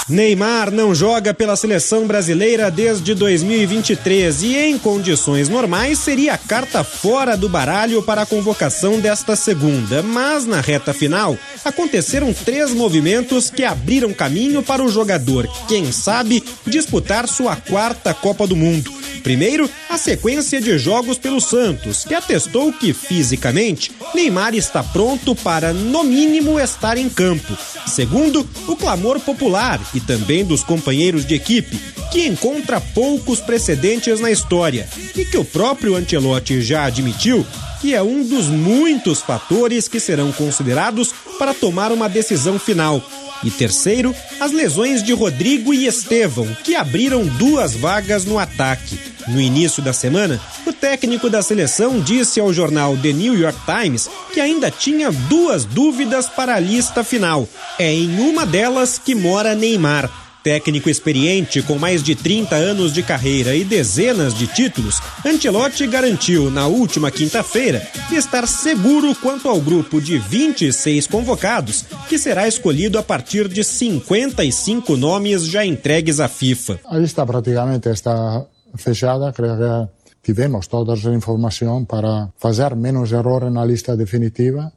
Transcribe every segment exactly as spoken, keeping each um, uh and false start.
Neymar não joga pela seleção brasileira desde dois mil e vinte e três e, em condições normais, seria a carta fora do baralho para a convocação desta segunda. Mas, na reta final, aconteceram três movimentos que abriram caminho para o jogador, quem sabe, disputar sua quarta Copa do Mundo. Primeiro, a sequência de jogos pelo Santos, que atestou que, fisicamente, Neymar está pronto para, no mínimo, estar em campo. Segundo, o clamor popular e também dos companheiros de equipe, que encontra poucos precedentes na história e que o próprio Ancelotti já admitiu que é um dos muitos fatores que serão considerados para tomar uma decisão final. E terceiro, as lesões de Rodrigo e Estevão, que abriram duas vagas no ataque. No início da semana, o técnico da seleção disse ao jornal The New York Times que ainda tinha duas dúvidas para a lista final. É em uma delas que mora Neymar. Técnico experiente com mais de trinta anos de carreira e dezenas de títulos, Ancelotti garantiu na última quinta-feira estar seguro quanto ao grupo de vinte e seis convocados, que será escolhido a partir de cinquenta e cinco nomes já entregues à FIFA. A lista praticamente está fechada, creio que tivemos toda a informação para fazer menos erro na lista definitiva.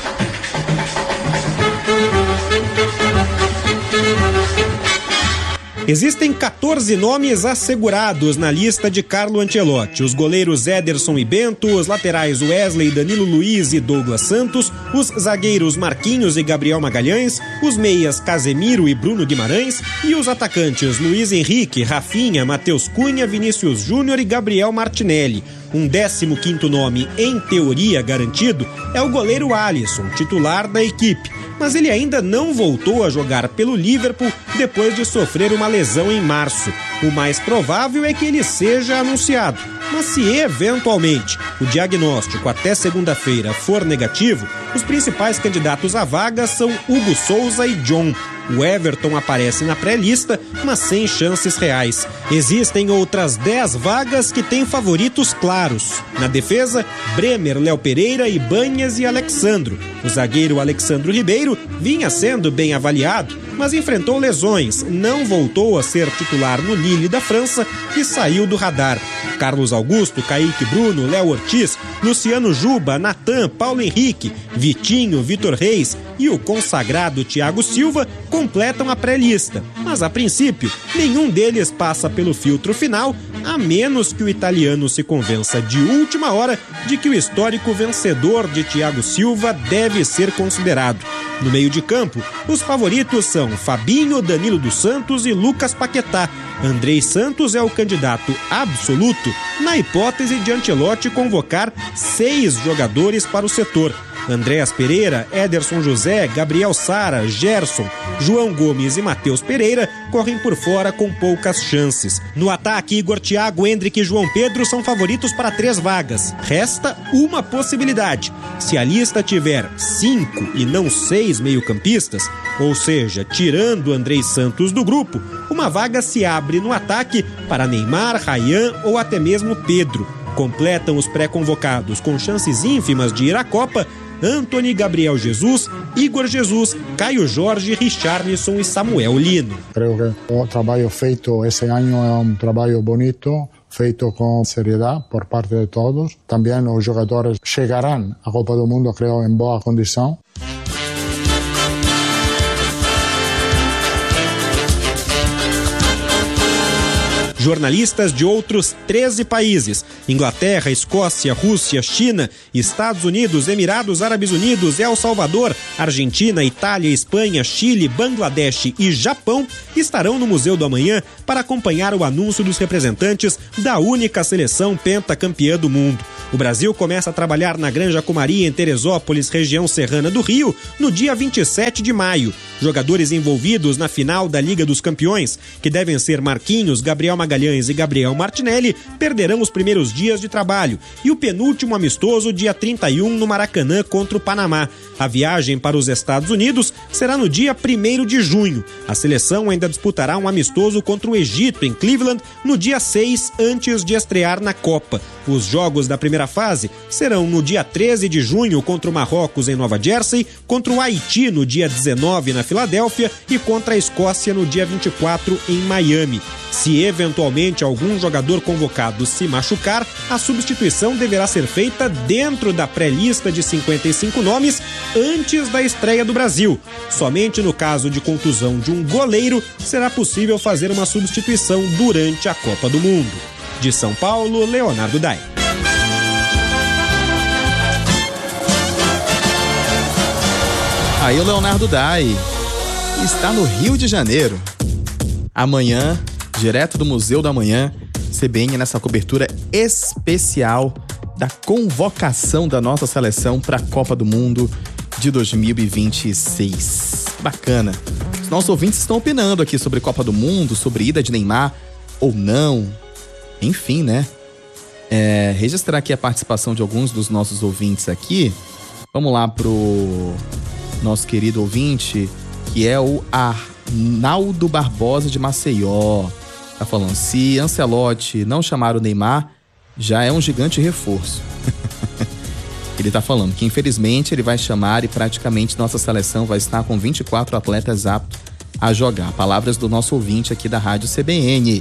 Existem catorze nomes assegurados na lista de Carlo Ancelotti. Os goleiros Ederson e Bento, os laterais Wesley, Danilo Luiz e Douglas Santos, os zagueiros Marquinhos e Gabriel Magalhães, os meias Casemiro e Bruno Guimarães e os atacantes Luiz Henrique, Rafinha, Matheus Cunha, Vinícius Júnior e Gabriel Martinelli. Um décimo quinto nome, em teoria garantido, é o goleiro Alisson, titular da equipe. Mas ele ainda não voltou a jogar pelo Liverpool depois de sofrer uma lesão em março. O mais provável é que ele seja anunciado. Mas se eventualmente o diagnóstico até segunda-feira for negativo, os principais candidatos à vaga são Hugo Souza e John. O Everton aparece na pré-lista, mas sem chances reais. Existem outras dez vagas que têm favoritos claros. Na defesa, Bremer, Léo Pereira, Ibanez e Alexandro. O zagueiro Alexandro Ribeiro vinha sendo bem avaliado, mas enfrentou lesões, não voltou a ser titular no Lille da França e saiu do radar. Carlos Augusto, Kaique Bruno, Léo Ortiz, Luciano Juba, Natan, Paulo Henrique, Vitinho, Vitor Reis e o consagrado Thiago Silva completam a pré-lista. Mas, a princípio, nenhum deles passa pelo filtro final, a menos que o italiano se convença de última hora de que o histórico vencedor de Thiago Silva deve ser considerado. No meio de campo, os favoritos são Fabinho, Danilo dos Santos e Lucas Paquetá. Andrei Santos é o candidato absoluto na hipótese de Ancelotti convocar seis jogadores para o setor. Andréas Pereira, Ederson José, Gabriel Sara, Gerson, João Gomes e Matheus Pereira correm por fora com poucas chances. No ataque, Igor, Thiago, Endrick e João Pedro são favoritos para três vagas. Resta uma possibilidade. Se a lista tiver cinco e não seis meio-campistas, ou seja, tirando Andrei Santos do grupo, uma vaga se abre no ataque para Neymar, Ryan ou até mesmo Pedro. Completam os pré-convocados com chances ínfimas de ir à Copa Antony, Gabriel Jesus, Igor Jesus, Caio Jorge, Richarlison e Samuel Lino. Creio que o trabalho feito esse ano é um trabalho bonito, feito com seriedade por parte de todos. Também os jogadores chegarão à Copa do Mundo, creio, em boa condição. Jornalistas de outros treze países, Inglaterra, Escócia, Rússia, China, Estados Unidos, Emirados Árabes Unidos, El Salvador, Argentina, Itália, Espanha, Chile, Bangladesh e Japão, estarão no Museu do Amanhã para acompanhar o anúncio dos representantes da única seleção pentacampeã do mundo. O Brasil começa a trabalhar na Granja Comaria, em Teresópolis, região serrana do Rio, no dia vinte e sete de maio. Jogadores envolvidos na final da Liga dos Campeões, que devem ser Marquinhos, Gabriel Magalhães Magalhães e Gabriel Martinelli perderão os primeiros dias de trabalho e o penúltimo amistoso dia trinta e um no Maracanã contra o Panamá. A viagem para os Estados Unidos será no dia primeiro de junho. A seleção ainda disputará um amistoso contra o Egito em Cleveland no dia seis, antes de estrear na Copa. Os jogos da primeira fase serão no dia treze de junho contra o Marrocos em Nova Jersey, contra o Haiti no dia dezenove na Filadélfia e contra a Escócia no dia vinte e quatro em Miami. Se eventualmente algum jogador convocado se machucar, a substituição deverá ser feita dentro da pré-lista de cinquenta e cinco nomes antes da estreia do Brasil. Somente no caso de contusão de um goleiro será possível fazer uma substituição durante a Copa do Mundo. De São Paulo, Leonardo Dai. Aí o Leonardo Dai está no Rio de Janeiro. Amanhã, direto do Museu da Manhã, C B N nessa cobertura especial da convocação da nossa seleção para a Copa do Mundo de dois mil e vinte e seis. Bacana. Os nossos ouvintes estão opinando aqui sobre Copa do Mundo, sobre ida de Neymar ou não. Enfim, né? É, registrar aqui a participação de alguns dos nossos ouvintes aqui. Vamos lá pro nosso querido ouvinte, que é o Arnaldo Barbosa de Maceió. Tá falando, se Ancelotti não chamar o Neymar, já é um gigante reforço. Ele tá falando que infelizmente ele vai chamar e praticamente nossa seleção vai estar com vinte e quatro atletas aptos a jogar. Palavras do nosso ouvinte aqui da Rádio C B N.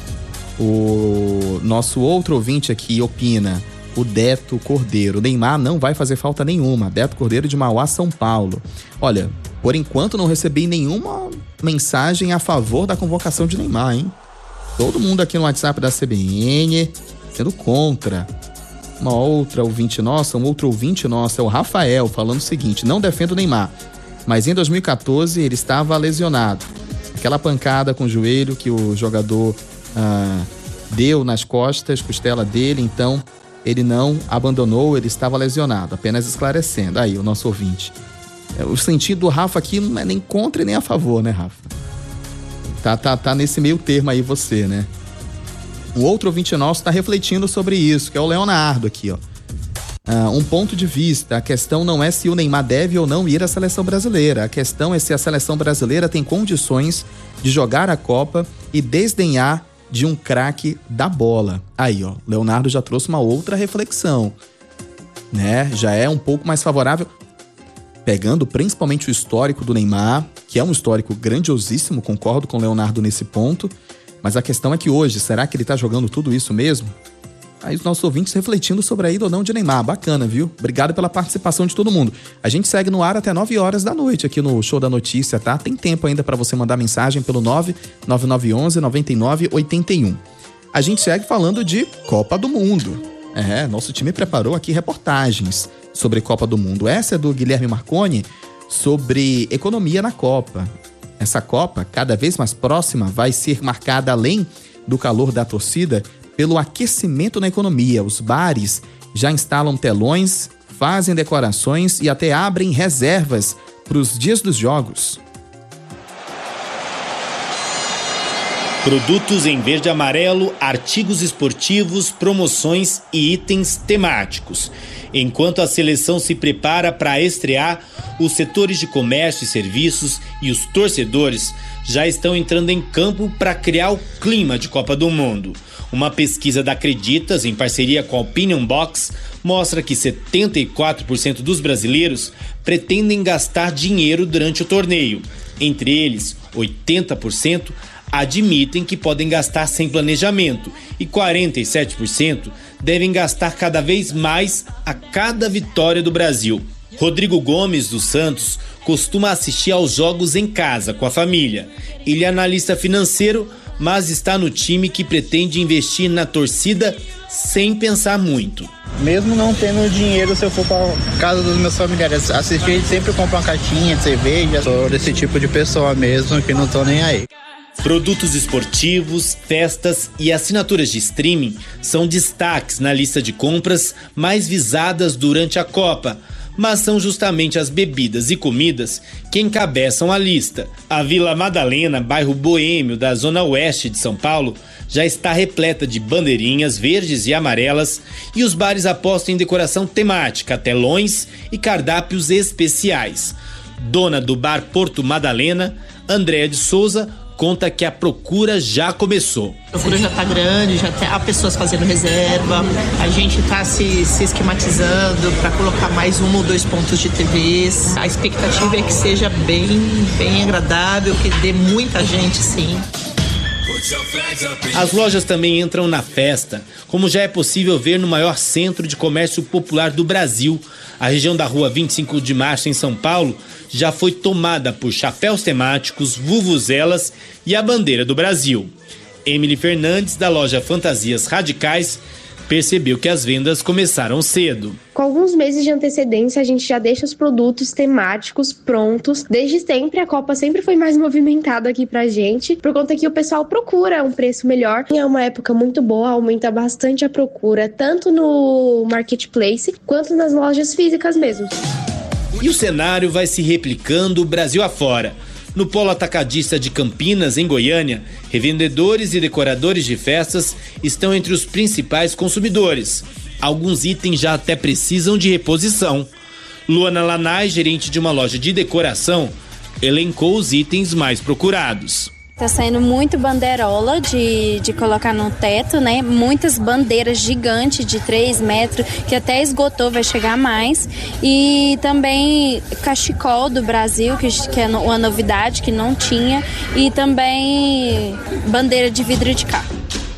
O nosso outro ouvinte aqui opina, o Deto Cordeiro. Neymar não vai fazer falta nenhuma. Deto Cordeiro de Mauá, São Paulo. Olha, por enquanto não recebi nenhuma mensagem a favor da convocação de Neymar, hein? Todo mundo aqui no WhatsApp da C B N sendo contra. Uma outra ouvinte nossa, um outro ouvinte nosso é o Rafael, falando o seguinte: não defendo o Neymar, mas em dois mil e catorze ele estava lesionado. Aquela pancada com o joelho que o jogador ah, deu nas costas, costela dele, então ele não abandonou, ele estava lesionado, apenas esclarecendo. Aí, o nosso ouvinte. O sentido do Rafa aqui não é nem contra e nem a favor, né, Rafa? Tá, tá, tá nesse meio termo aí você, né? O outro ouvinte nosso está refletindo sobre isso, que é o Leonardo aqui, ó. Uh, um ponto de vista, a questão não é se o Neymar deve ou não ir à seleção brasileira. A questão é se a seleção brasileira tem condições de jogar a Copa e desdenhar de um craque da bola. Aí, ó, Leonardo já trouxe uma outra reflexão, né? Já é um pouco mais favorável, pegando principalmente o histórico do Neymar, que é um histórico grandiosíssimo, concordo com o Leonardo nesse ponto. Mas a questão é que hoje, será que ele tá jogando tudo isso mesmo? Aí os nossos ouvintes refletindo sobre a ida ou não de Neymar. Bacana, viu? Obrigado pela participação de todo mundo. A gente segue no ar até nove horas da noite aqui no Show da Notícia, tá? Tem tempo ainda para você mandar mensagem pelo nove nove nove um um nove nove oito um. A gente segue falando de Copa do Mundo. É, nosso time preparou aqui reportagens sobre Copa do Mundo. Essa é do Guilherme Marconi, sobre economia na Copa. Essa Copa, cada vez mais próxima, vai ser marcada, além do calor da torcida, pelo aquecimento na economia. Os bares já instalam telões, fazem decorações e até abrem reservas para os dias dos jogos. Produtos em verde e amarelo, artigos esportivos, promoções e itens temáticos. Enquanto a seleção se prepara para estrear, os setores de comércio e serviços e os torcedores já estão entrando em campo para criar o clima de Copa do Mundo. Uma pesquisa da Acreditas, em parceria com a Opinion Box, mostra que setenta e quatro por cento dos brasileiros pretendem gastar dinheiro durante o torneio. Entre eles, oitenta por cento admitem que podem gastar sem planejamento e quarenta e sete por cento devem gastar cada vez mais a cada vitória do Brasil. Rodrigo Gomes dos Santos costuma assistir aos jogos em casa com a família. Ele é analista financeiro, mas está no time que pretende investir na torcida sem pensar muito. Mesmo não tendo dinheiro, se eu for para casa dos meus familiares assistir, sempre compro uma caixinha de cerveja. Sou desse tipo de pessoa mesmo que não tô nem aí. Produtos esportivos, festas e assinaturas de streaming são destaques na lista de compras mais visadas durante a Copa, mas são justamente as bebidas e comidas que encabeçam a lista. A Vila Madalena, bairro boêmio da zona oeste de São Paulo, já está repleta de bandeirinhas verdes e amarelas e os bares apostam em decoração temática, telões e cardápios especiais. Dona do bar Porto Madalena, Andréa de Souza, conta que a procura já começou. A procura já está grande, já tem, há pessoas fazendo reserva, a gente está se, se esquematizando para colocar mais um ou dois pontos de T Vs. A expectativa é que seja bem, bem agradável, que dê muita gente, sim. As lojas também entram na festa, como já é possível ver no maior centro de comércio popular do Brasil. A região da rua vinte e cinco de março, em São Paulo, já foi tomada por chapéus temáticos, vuvuzelas e a bandeira do Brasil. Emily Fernandes, da loja Fantasias Radicais, percebeu que as vendas começaram cedo. Com alguns meses de antecedência, a gente já deixa os produtos temáticos prontos. Desde sempre, a Copa sempre foi mais movimentada aqui pra gente, por conta que o pessoal procura um preço melhor. É uma época muito boa, aumenta bastante a procura, tanto no marketplace, quanto nas lojas físicas mesmo. E o cenário vai se replicando Brasil afora. No polo atacadista de Campinas, em Goiânia, revendedores e decoradores de festas estão entre os principais consumidores. Alguns itens já até precisam de reposição. Luana Lanai, gerente de uma loja de decoração, elencou os itens mais procurados. Tá saindo muito bandeirola de, de colocar no teto, né? Muitas bandeiras gigantes de três metros, que até esgotou, vai chegar mais. E também cachecol do Brasil, que, que é uma novidade que não tinha. E também bandeira de vidro de carro.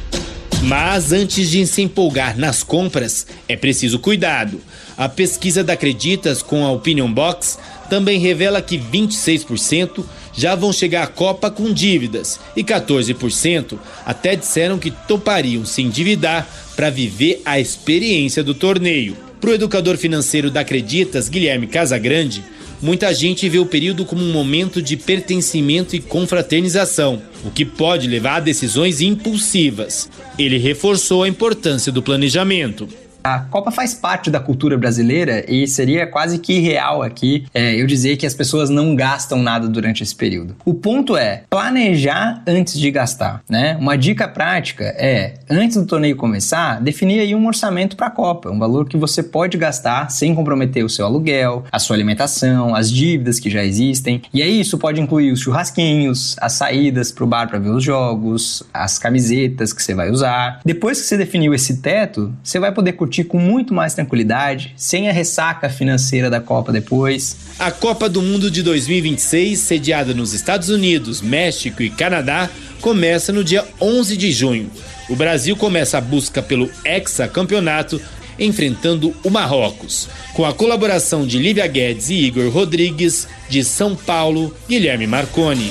Mas antes de se empolgar nas compras, é preciso cuidado. A pesquisa da Acreditas com a Opinion Box também revela que vinte e seis por cento já vão chegar à Copa com dívidas e quatorze por cento até disseram que topariam se endividar para viver a experiência do torneio. Para o educador financeiro da Acreditas, Guilherme Casagrande, muita gente vê o período como um momento de pertencimento e confraternização, o que pode levar a decisões impulsivas. Ele reforçou a importância do planejamento. A Copa faz parte da cultura brasileira e seria quase que irreal aqui é, eu dizer que as pessoas não gastam nada durante esse período. O ponto é planejar antes de gastar, né? Uma dica prática é, antes do torneio começar, definir aí um orçamento para a Copa, um valor que você pode gastar sem comprometer o seu aluguel, a sua alimentação, as dívidas que já existem. E aí isso pode incluir os churrasquinhos, as saídas para o bar para ver os jogos, as camisetas que você vai usar. Depois que você definiu esse teto, você vai poder curtir com muito mais tranquilidade, sem a ressaca financeira da Copa depois. A Copa do Mundo de dois mil e vinte e seis, sediada nos Estados Unidos, México e Canadá, começa no dia onze de junho. O Brasil começa a busca pelo hexacampeonato, enfrentando o Marrocos. Com a colaboração de Lívia Guedes e Igor Rodrigues, de São Paulo, Guilherme Marconi.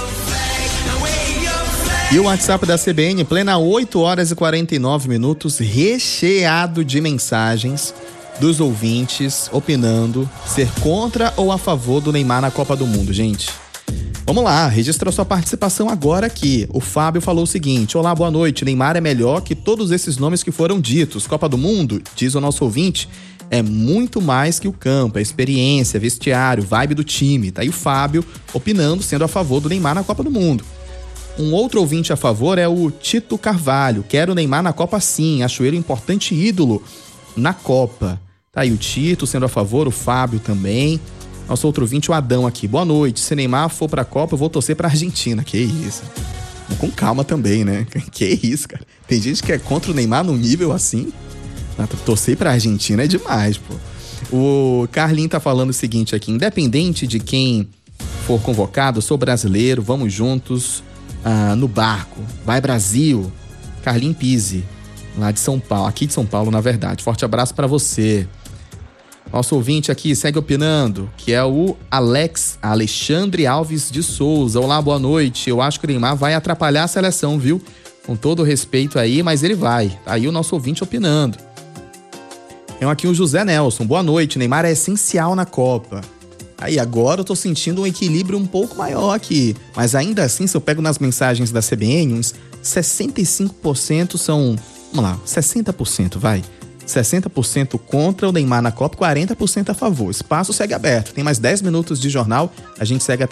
E o WhatsApp da C B N, plena oito horas e quarenta e nove minutos, recheado de mensagens dos ouvintes opinando ser contra ou a favor do Neymar na Copa do Mundo, gente. Vamos lá, registra sua participação agora aqui. O Fábio falou o seguinte: olá, boa noite, Neymar é melhor que todos esses nomes que foram ditos. Copa do Mundo, diz o nosso ouvinte, é muito mais que o campo, é experiência, vestiário, vibe do time. Tá aí o Fábio opinando, sendo a favor do Neymar na Copa do Mundo. Um outro ouvinte a favor é o Tito Carvalho. Quero o Neymar na Copa sim, acho ele um importante ídolo na Copa. Tá aí o Tito sendo a favor, o Fábio também. Nosso outro ouvinte, o Adão aqui. Boa noite, se Neymar for pra Copa, eu vou torcer pra Argentina. Que isso. Com calma também, né? Que isso, cara. Tem gente que é contra o Neymar num nível assim. Torcer pra Argentina é demais, pô. O Carlinho tá falando o seguinte aqui: independente de quem for convocado, sou brasileiro, vamos juntos. Ah, no barco, vai Brasil. Carlinhos Pise, lá de São Paulo, aqui de São Paulo, na verdade. Forte abraço pra você. Nosso ouvinte aqui segue opinando, que é o Alex Alexandre Alves de Souza. Olá, boa noite. Eu acho que o Neymar vai atrapalhar a seleção, viu? Com todo o respeito aí, mas ele vai. Aí o nosso ouvinte opinando. Tem aqui o José Nelson. Boa noite. Neymar é essencial na Copa. Aí agora eu tô sentindo um equilíbrio um pouco maior aqui. Mas ainda assim, se eu pego nas mensagens da C B N, uns sessenta e cinco por cento são... Vamos lá, sessenta por cento, vai. sessenta por cento contra o Neymar na Copa, quarenta por cento a favor. Espaço segue aberto. Tem mais dez minutos de jornal. A gente segue até